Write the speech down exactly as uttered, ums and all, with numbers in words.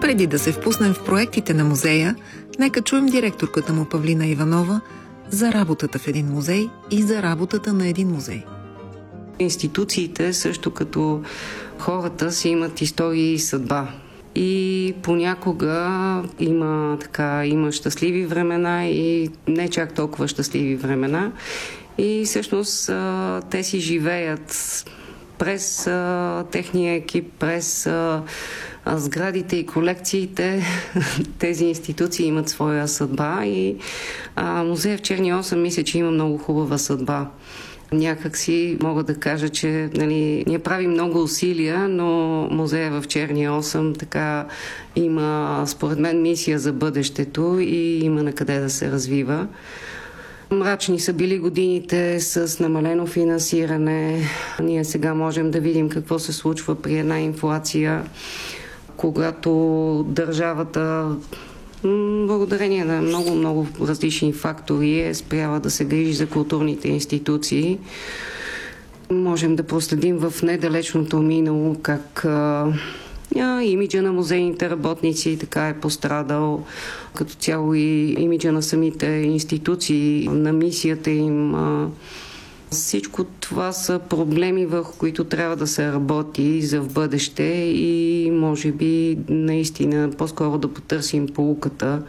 Преди да се впуснем в проектите на музея, нека чуем директорката му Павлина Иванова за работата в един музей и за работата на един музей. Институциите, също като хората, си имат история и съдба. И понякога има, така, има щастливи времена и не чак толкова щастливи времена. И всъщност те си живеят през а, техния екип, през а, а, сградите и колекциите. Тези институции имат своя съдба и а, музея в Черни осъм мисля, че има много хубава съдба. Някак си мога да кажа, че нали, ние правим много усилия, но музея в Черни осъм така има, според мен, мисия за бъдещето и има на къде да се развива. Мрачни са били годините с намалено финансиране. Ние сега можем да видим какво се случва при една инфлация, когато държавата, благодарение на много-много различни фактори, е спряла да се грижи за културните институции. Можем да проследим в недалечното минало как а, имиджа на музейните работници така е пострадал, като цяло и имиджа на самите институции, на мисията им. А, всичко това са проблеми, върху които трябва да се работи за в бъдеще и може би наистина по-скоро да потърсим поуката